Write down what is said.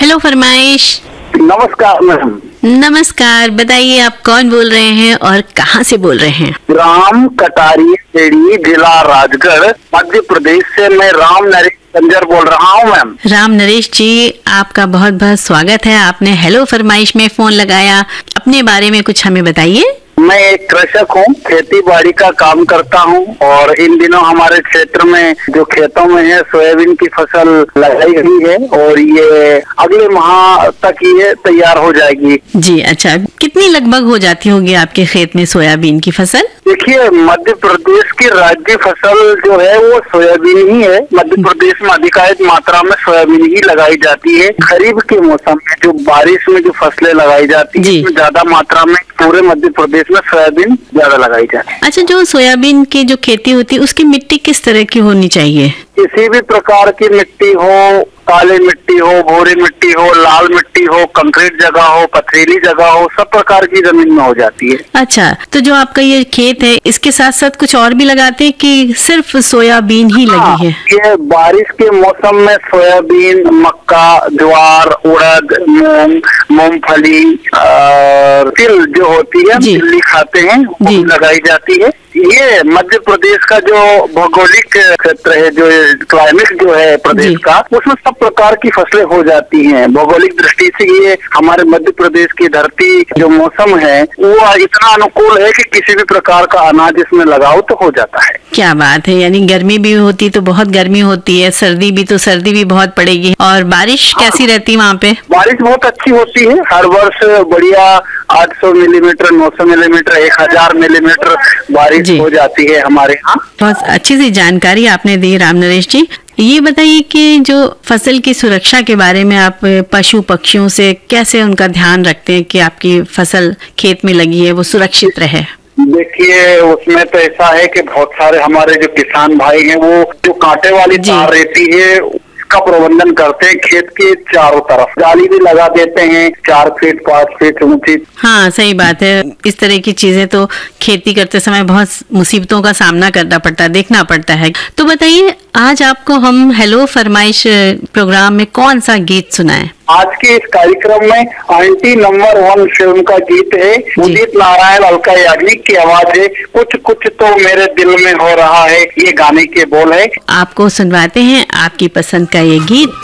Hello फरमाइश। नमस्कार ma'am. नमस्कार, बताइए आप कौन बोल रहे हैं और कहाँ से बोल रहे हैं? राम कटारी खेड़ी, जिला राजगढ़, मध्य प्रदेश से मैं राम नरेश संजर बोल रहा हूँ मैम। राम नरेश जी, आपका बहुत बहुत स्वागत है। आपने हेलो फरमाइश में फोन लगाया, अपने बारे में कुछ हमें बताइए। मैं एक कृषक हूँ, खेती बाड़ी का काम करता हूँ और इन दिनों हमारे क्षेत्र में जो खेतों में है सोयाबीन की फसल लगाई गई है और ये अगले माह तक ये तैयार हो जाएगी। जी अच्छा, कितनी लगभग हो जाती होगी आपके खेत में सोयाबीन की फसल? देखिए, मध्य प्रदेश की राज्य फसल जो है वो सोयाबीन ही है। मध्य प्रदेश में अधिकांश मात्रा में सोयाबीन ही लगाई जाती है। खरीफ के मौसम में जो बारिश में जो फसलें लगाई जाती है उसमें ज्यादा मात्रा में पूरे मध्य प्रदेश में सोयाबीन ज्यादा लगाई जाती है। अच्छा, जो सोयाबीन की जो खेती होती है उसकी मिट्टी किस तरह की होनी चाहिए? किसी भी प्रकार की मिट्टी हो, काली मिट्टी हो, भूरी मिट्टी हो, लाल मिट्टी हो, कंक्रीट जगह हो, पथरीली जगह हो, सब प्रकार की जमीन में हो जाती है। अच्छा, तो जो आपका ये खेत है इसके साथ साथ कुछ और भी लगाते हैं कि सिर्फ सोयाबीन ही लगी है? ये बारिश के मौसम में सोयाबीन, मक्का, ज्वार, उड़द, मूंग, मूंगफली, तिल जो होती है, तिल्ली खाते हैं, वो लगाई जाती है। ये मध्य प्रदेश का जो भौगोलिक क्षेत्र है, जो क्लाइमेट जो है प्रदेश का, उसमें सब प्रकार की फसलें हो जाती हैं। भौगोलिक दृष्टि से ये हमारे मध्य प्रदेश की धरती जो मौसम है वो इतना अनुकूल है कि किसी भी प्रकार का अनाज इसमें लगाओ तो हो जाता है। क्या बात है, यानी गर्मी भी होती तो बहुत गर्मी होती है, सर्दी भी तो सर्दी भी बहुत पड़ेगी। और बारिश कैसी रहती है वहाँ पे? बारिश बहुत अच्छी होती है, हर वर्ष बढ़िया 800 मिलीमीटर, 900 मिलीमीटर, 1000 मिलीमीटर बारिश हो जाती है हमारे यहाँ। बहुत अच्छी सी जानकारी आपने दी राम नरेश जी। ये बताइए कि जो फसल की सुरक्षा के बारे में आप पशु पक्षियों से कैसे उनका ध्यान रखते हैं कि आपकी फसल खेत में लगी है वो सुरक्षित रहे? देखिए, उसमें तो ऐसा है कि बहुत सारे हमारे जो किसान भाई हैं वो जो कांटे वाली तार रहती है का प्रबंधन करते हैं। खेत के चारों तरफ जाली भी लगा देते हैं, 4 फीट 5 फीट ऊंची। हाँ, सही बात है। इस तरह की चीजें तो खेती करते समय बहुत मुसीबतों का सामना करना पड़ता है, देखना पड़ता है। तो बताइए, आज आपको हम हेलो फरमाइश प्रोग्राम में कौन सा गीत सुनाएं? आज के इस कार्यक्रम में आंटी नंबर 1 फिल्म का गीत है। उदित नारायण, अलका याग्निक की आवाज है। कुछ कुछ तो मेरे दिल में हो रहा है, ये गाने के बोल है। आपको सुनवाते हैं आपकी पसंद का ये गीत।